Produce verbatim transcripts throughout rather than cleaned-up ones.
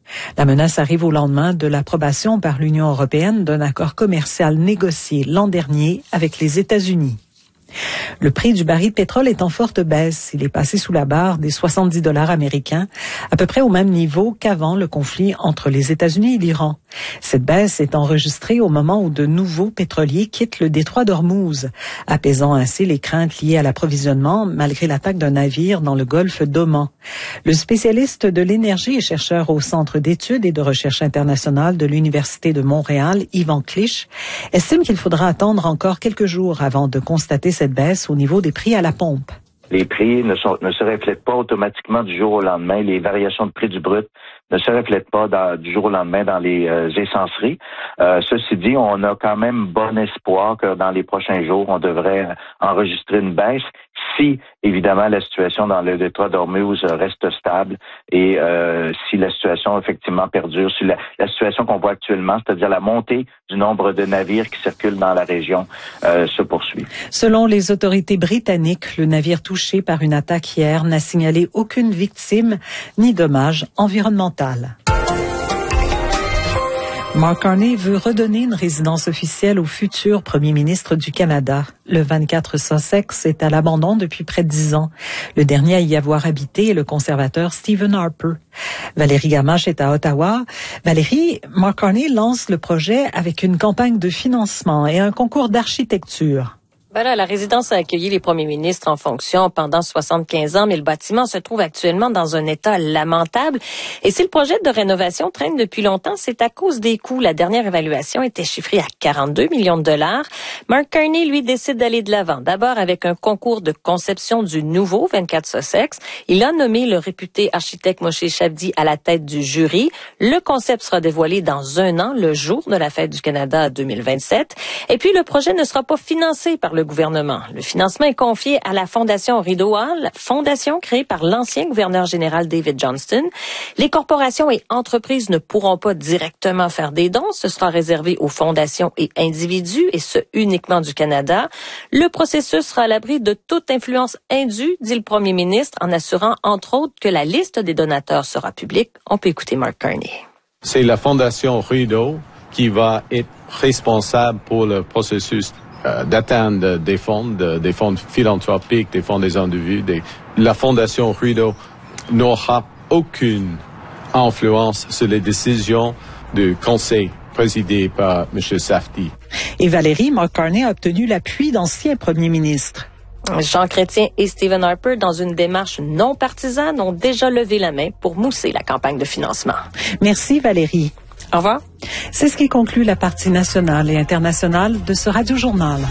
La menace arrive au lendemain de l'approbation par l'Union européenne d'un accord commercial négocié l'an dernier avec les États-Unis. Le prix du baril de pétrole est en forte baisse. Il est passé sous la barre des soixante-dix dollars américains, à peu près au même niveau qu'avant le conflit entre les États-Unis et l'Iran. Cette baisse est enregistrée au moment où de nouveaux pétroliers quittent le détroit d'Ormuz, apaisant ainsi les craintes liées à l'approvisionnement malgré l'attaque d'un navire dans le golfe d'Oman. Le spécialiste de l'énergie et chercheur au Centre d'études et de recherche internationale de l'Université de Montréal, Yvan Clich, estime qu'il faudra attendre encore quelques jours avant de constater cette baisse au niveau des prix à la pompe. Les prix ne, sont, ne se reflètent pas automatiquement du jour au lendemain. Les variations de prix du brut ne se reflètent pas dans, du jour au lendemain dans les euh, essenceries. Euh, ceci dit, on a quand même bon espoir que dans les prochains jours, on devrait enregistrer une baisse si, évidemment, la situation dans le détroit d'Ormuz reste stable et euh, si la situation, effectivement, perdure, si la, la situation qu'on voit actuellement, c'est-à-dire la montée du nombre de navires qui circulent dans la région, euh, se poursuit. Selon les autorités britanniques, le navire touché par une attaque hier n'a signalé aucune victime ni dommage environnemental. Mark Carney veut redonner une résidence officielle au futur premier ministre du Canada. Le vingt-quatre Sussex est à l'abandon depuis près de dix ans. Le dernier à y avoir habité est le conservateur Stephen Harper. Valérie Gamache est à Ottawa. Valérie, Mark Carney lance le projet avec une campagne de financement et un concours d'architecture. Voilà, la résidence a accueilli les premiers ministres en fonction pendant soixante-quinze ans, mais le bâtiment se trouve actuellement dans un état lamentable. Et si le projet de rénovation traîne depuis longtemps, c'est à cause des coûts. La dernière évaluation était chiffrée à quarante-deux millions de dollars. Mark Carney, lui, décide d'aller de l'avant. D'abord avec un concours de conception du nouveau vingt-quatre Sussex. Il a nommé le réputé architecte Moshe Shabdi à la tête du jury. Le concept sera dévoilé dans un an, le jour de la Fête du Canada deux mille vingt-sept. Et puis, le projet ne sera pas financé par le le gouvernement. Le financement est confié à la Fondation Rideau Hall, fondation créée par l'ancien gouverneur général David Johnston. Les corporations et entreprises ne pourront pas directement faire des dons. Ce sera réservé aux fondations et individus, et ce, uniquement du Canada. Le processus sera à l'abri de toute influence indue, dit le premier ministre, en assurant, entre autres, que la liste des donateurs sera publique. On peut écouter Mark Carney. C'est la Fondation Rideau qui va être responsable pour le processus Euh, d'atteindre des fonds, de, des fonds philanthropiques, des fonds des individus. Des... La Fondation Rideau n'aura aucune influence sur les décisions du Conseil présidé par M. Safdie. Et Valérie, Mark Carney a obtenu l'appui d'anciens premiers ministres. Jean Chrétien et Stephen Harper, dans une démarche non partisane, ont déjà levé la main pour mousser la campagne de financement. Merci Valérie. Au revoir. C'est ce qui conclut la partie nationale et internationale de ce Radio-Journal.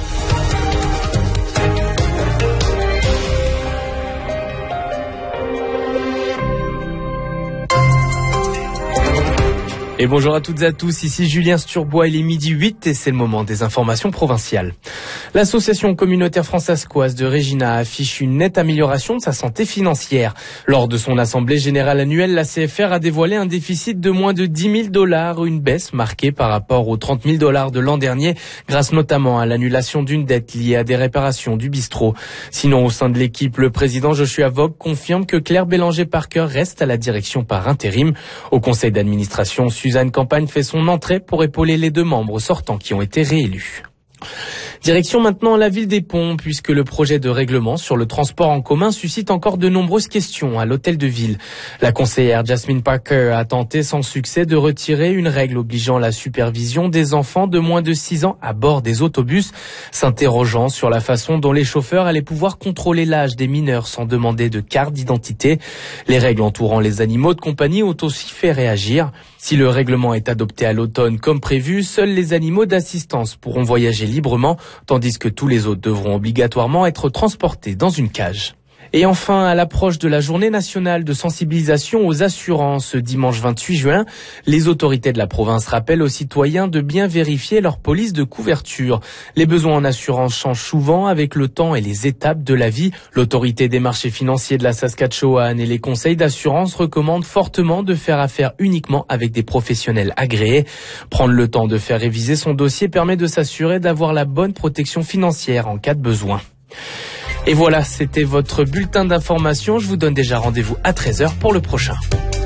Et bonjour à toutes et à tous, ici Julien Sturbois, il est midi huit et c'est le moment des informations provinciales. L'association communautaire françaiscoise de Regina affiche une nette amélioration de sa santé financière. Lors de son assemblée générale annuelle, la C F R a dévoilé un déficit de moins de dix mille dollars, une baisse marquée par rapport aux trente mille dollars de l'an dernier, grâce notamment à l'annulation d'une dette liée à des réparations du bistrot. Sinon, au sein de l'équipe, le président Joshua Vogt confirme que Claire Bélanger-Parker reste à la direction par intérim. Au conseil d'administration, Suzanne Campagne fait son entrée pour épauler les deux membres sortants qui ont été réélus. Direction maintenant la ville des Ponts, puisque le projet de règlement sur le transport en commun suscite encore de nombreuses questions à l'hôtel de ville. La conseillère Jasmine Parker a tenté sans succès de retirer une règle obligeant la supervision des enfants de moins de six ans à bord des autobus, s'interrogeant sur la façon dont les chauffeurs allaient pouvoir contrôler l'âge des mineurs sans demander de carte d'identité. Les règles entourant les animaux de compagnie ont aussi fait réagir. Si le règlement est adopté à l'automne comme prévu, seuls les animaux d'assistance pourront voyager librement, tandis que tous les autres devront obligatoirement être transportés dans une cage. Et enfin, à l'approche de la journée nationale de sensibilisation aux assurances, dimanche vingt-huit juin, les autorités de la province rappellent aux citoyens de bien vérifier leur police de couverture. Les besoins en assurance changent souvent avec le temps et les étapes de la vie. L'autorité des marchés financiers de la Saskatchewan et les conseils d'assurance recommandent fortement de faire affaire uniquement avec des professionnels agréés. Prendre le temps de faire réviser son dossier permet de s'assurer d'avoir la bonne protection financière en cas de besoin. Et voilà, c'était votre bulletin d'information. Je vous donne déjà rendez-vous à treize heures pour le prochain.